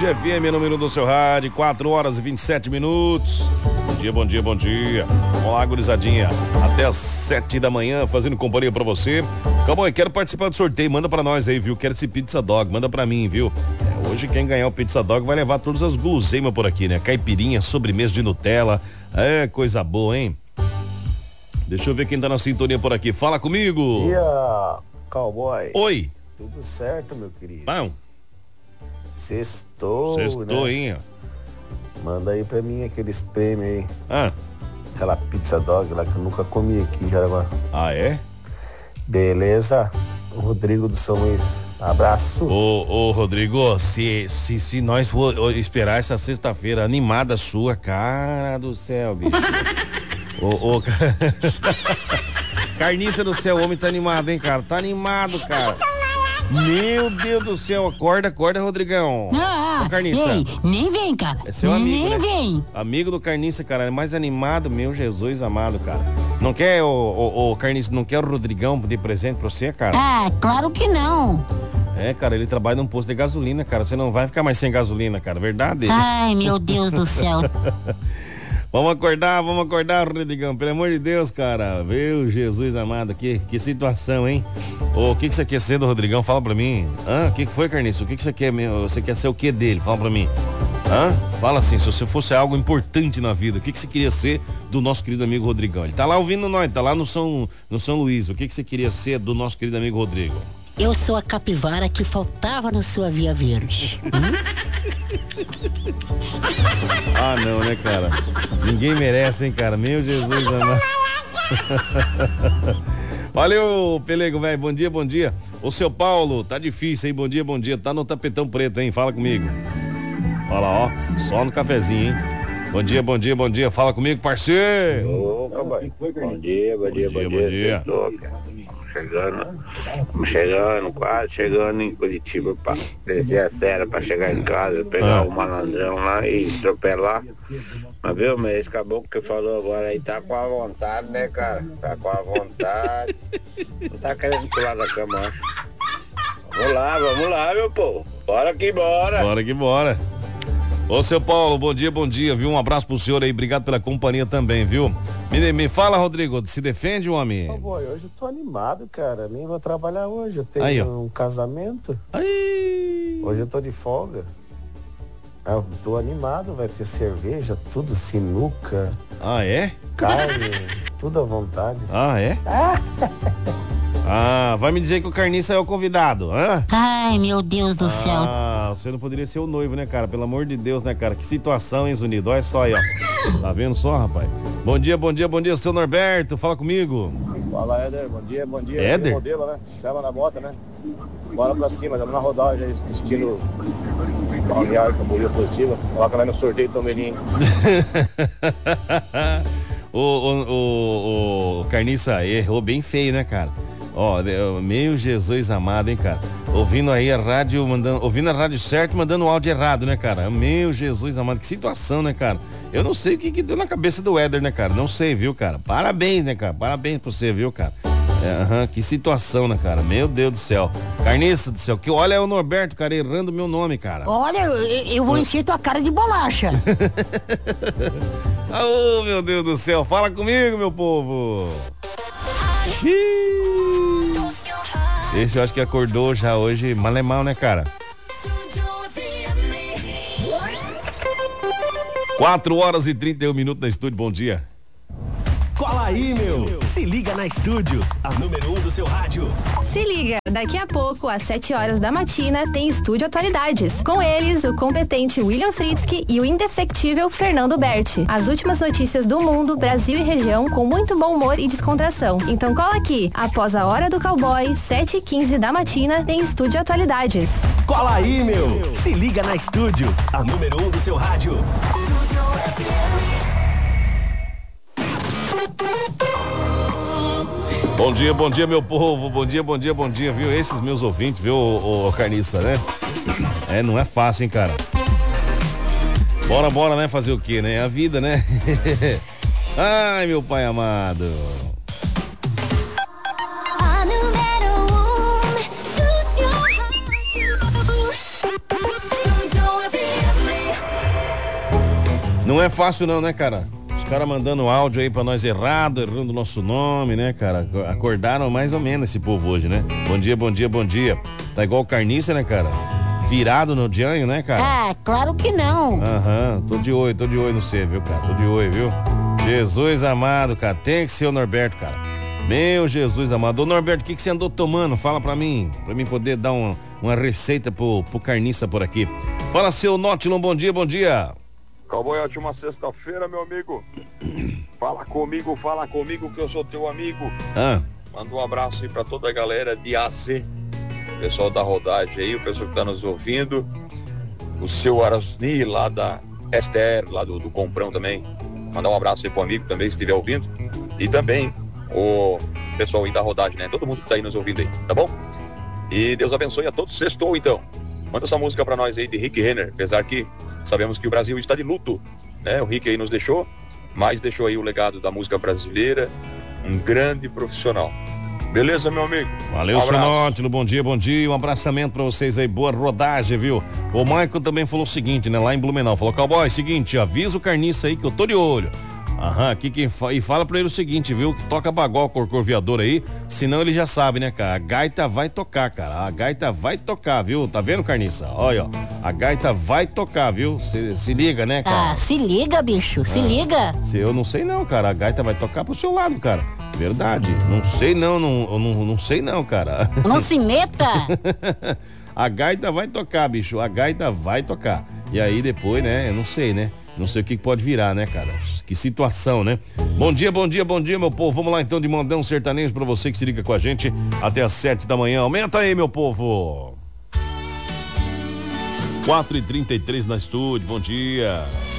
Estúdio FM, número do seu rádio, 4 horas e 27 minutos. Bom dia, bom dia, bom dia. Olá, gurizadinha. Até às 7 da manhã, fazendo companhia pra você. Calma aí, quero participar do sorteio, manda pra nós aí, viu? Quero esse Pizza Dog, manda pra mim, viu? Hoje quem ganhar o Pizza Dog vai levar todas as guloseimas por aqui, né? Caipirinha, sobremesa de Nutella. É, coisa boa, hein? Deixa eu ver quem tá na sintonia por aqui. Fala comigo. Bom dia, cowboy. Oi. Tudo certo, meu querido? Bom. Sextou, Sextou, né? hein? Manda aí pra mim aqueles prêmios aí. Ah. Aquela Pizza Dog lá que eu nunca comi aqui em Jaraguá. Ah, é? Beleza? O Rodrigo do São Luís. Abraço. Ô, Rodrigo, se nós for esperar essa sexta-feira animada sua, cara do céu, bicho. Carniça do céu, o homem tá animado, hein, cara? Tá animado, cara. Meu Deus do céu, acorda, Rodrigão. Ah, Carniça. Ei, nem vem, cara. É seu amigo, nem né? vem. Amigo do Carniça, cara, é mais animado, meu Jesus amado, cara. Não quer o Carniça, não quer o Rodrigão de presente pra você, cara? Ah, claro que não. É, cara, ele trabalha num posto de gasolina, cara. Você não vai ficar mais sem gasolina, cara, verdade? Ai, meu Deus do céu. Vamos acordar, Rodrigão, pelo amor de Deus, cara. Meu Jesus amado, que situação, hein? O que você quer ser do Rodrigão? Fala pra mim. O que foi, Carniça? O que você quer mesmo? Você quer ser o que dele? Fala pra mim. Fala assim, se você fosse algo importante na vida, o que você queria ser do nosso querido amigo Rodrigão? Ele tá lá ouvindo nós, tá lá no São Luís. O que você queria ser do nosso querido amigo Rodrigo? Eu sou a capivara que faltava na sua Via Verde. Ah, não, né, cara? Ninguém merece, hein, cara? Meu Jesus amado. Valeu, Pelego, velho. Bom dia. Ô, seu Paulo, tá difícil, hein? Bom dia. Tá no tapetão preto, hein? Fala comigo. Olha lá, ó. Só no cafezinho, hein? Bom dia. Fala comigo, parceiro. Opa, boy. Bom dia. Quase chegando em Curitiba pra descer a serra pra chegar em casa, pegar o malandrão lá e atropelar. Mas viu, mas esse caboclo que falou agora aí tá com a vontade, né, cara? Tá com a vontade. Não tá querendo pular da cama, acho. Vamos lá, meu povo. Bora que bora. Ô, seu Paulo, bom dia, viu? Um abraço pro senhor aí, obrigado pela companhia também, viu? Me fala, Rodrigo, se defende, homem? Boy, hoje eu tô animado, cara, nem vou trabalhar hoje, eu tenho aí, um casamento. Aí. Hoje eu tô de folga. Eu tô animado, vai ter cerveja, tudo, sinuca. Ah, é? Carne, tudo à vontade. Ah, é? Vai me dizer que o Carniça é o convidado, hã? Ai, meu Deus do céu. Você não poderia ser o noivo, né, cara? Pelo amor de Deus, né, cara? Que situação, hein, Zunido? Olha só aí, ó. Tá vendo só, rapaz? Bom dia, seu Norberto, fala comigo. Fala, Éder, bom dia. Éder? Modelo, né? Chama na bota, né? Bora pra cima, estamos na rodagem, destino Balneário Camboriú Positiva. Coloca lá no sorteio Tomelinho. O Carniça errou bem feio, né, cara? Ó, meu Jesus amado, hein, cara? Ouvindo aí a rádio, ouvindo a rádio certo, mandando o áudio errado, né, cara? Meu Jesus amado, que situação, né, cara? Eu não sei o que deu na cabeça do Éder, né, cara? Não sei, viu, cara? Parabéns, né, cara? Parabéns pra você, viu, cara? Que situação, né, cara? Meu Deus do céu. Carniça do céu, que olha é o Norberto, cara, errando meu nome, cara. Olha, eu vou encher tua cara de bolacha. Oh, meu Deus do céu, fala comigo, meu povo. Esse eu acho que acordou já hoje, malemão, né, cara? 4 horas e 31 minutos na estúdio, bom dia. Cola aí, meu! Se liga na estúdio, a número 1 do seu rádio. Se liga, daqui a pouco, às 7 horas da matina, tem Estúdio Atualidades. Com eles, o competente William Fritzky e o indefectível Fernando Berti. As últimas notícias do mundo, Brasil e região, com muito bom humor e descontração. Então cola aqui, após a hora do cowboy, 7h15 da matina, tem Estúdio Atualidades. Cola aí, meu! Se liga na estúdio, a número 1 do seu rádio. Bom dia, meu povo. Bom dia, viu? Esses meus ouvintes, viu, o Carniça, né? Não é fácil, hein, cara? Bora, né? Fazer o quê, né? É a vida, né? Ai, meu pai amado. Não é fácil não, né, cara? Os caras mandando áudio aí pra nós errado, errando o nosso nome, né, cara? Acordaram mais ou menos esse povo hoje, né? Bom dia, bom dia, bom dia. Tá igual carniça, né, cara? Virado no dianho, né, cara? Ah, claro que não. Aham, tô de olho no você, viu, cara? Tô de olho, viu? Jesus amado, cara, tem que ser o Norberto, cara. Meu Jesus amado. Ô, Norberto, o que você andou tomando? Fala pra mim poder dar uma receita pro carniça por aqui. Fala, seu Nótilon, bom dia, bom dia. Cowboy, ótima sexta-feira, meu amigo. Fala comigo que eu sou teu amigo. Manda um abraço aí pra toda a galera de AZ. O pessoal da rodagem aí, o pessoal que tá nos ouvindo. O seu Arasni lá da STR, lá do Comprão também. Mandar um abraço aí pro amigo também, se estiver ouvindo. E também o pessoal aí da rodagem, né? Todo mundo que tá aí nos ouvindo aí, tá bom? E Deus abençoe a todos. Sextou, então. Manda essa música pra nós aí de Rick Renner, apesar que sabemos que o Brasil está de luto, né? O Rick aí nos deixou, mas deixou aí o legado da música brasileira, um grande profissional. Beleza, meu amigo? Valeu, seu Nótilo, bom dia, um abraçamento pra vocês aí, boa rodagem, viu? O Michael também falou o seguinte, né, lá em Blumenau, falou, Cowboy, seguinte, avisa o carniça aí que eu tô de olho. Aqui e fala pra ele o seguinte, viu? Que toca bagó com o corcoviador aí, senão ele já sabe, né, cara? A gaita vai tocar, cara. A gaita vai tocar, viu? Tá vendo, carniça? Olha, ó. A gaita vai tocar, viu? Se liga, né, cara? Ah, se liga, bicho, se liga. Eu não sei não, cara. A gaita vai tocar pro seu lado, cara. Verdade. Não sei não sei não, cara. Não se meta. A gaita vai tocar, bicho. A gaita vai tocar. E aí depois, né? Eu não sei, né? Não sei o que pode virar, né, cara? Que situação, né? Bom dia, meu povo. Vamos lá, então, de Mondão Sertanejo pra você que se liga com a gente até às 7 da manhã. Aumenta aí, meu povo. 4h33 na estúdio. Bom dia.